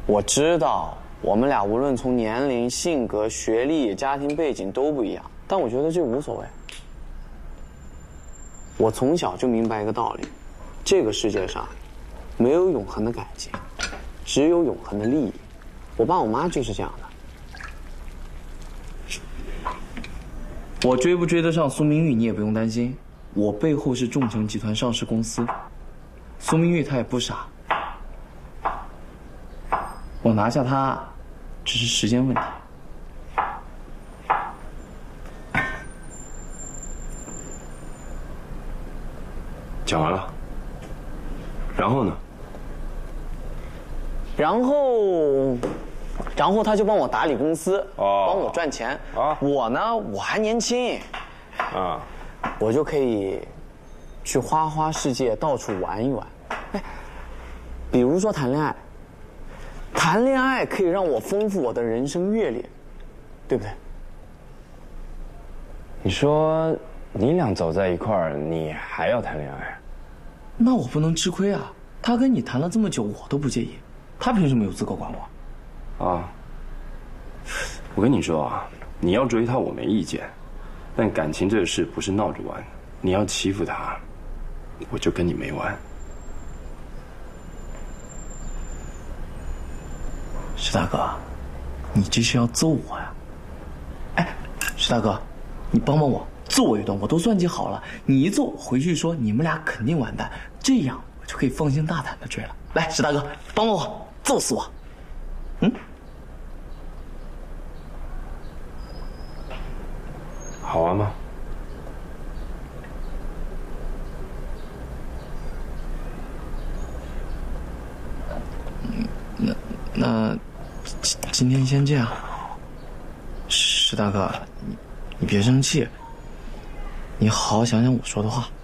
我知道我们俩无论从年龄、性格、学历、家庭背景都不一样，但我觉得这无所谓。我从小就明白一个道理，这个世界上没有永恒的感情，只有永恒的利益。我爸我妈就是这样的。我追不追得上苏明玉，你也不用担心，我背后是众诚集团上市公司，苏明玉她也不傻，我拿下她只是时间问题。 讲完了，然后呢？ 然后他就帮我打理公司，帮我赚钱。我呢，我还年轻，我就可以去花花世界到处玩一玩。哎，比如说谈恋爱，谈恋爱可以让我丰富我的人生阅历，对不对？ 你说你俩走在一块儿，你还要谈恋爱？ 那我不能吃亏啊！他跟你谈了这么久，我都不介意，他凭什么有资格管我？ 我跟你说啊，你要追他我没意见，但感情这个事不是闹着玩，你要欺负他，我就跟你没完。 石大哥，你这是要揍我呀？哎，石大哥，你帮帮我，揍我一顿，我都算计好了，你一揍我回去说你们俩肯定完蛋，这样我就可以放心大胆的追了。来，石大哥，帮帮我，揍死我！ 好玩吗？ 那今天先这样。石大哥，你别生气，你好好想想我说的话。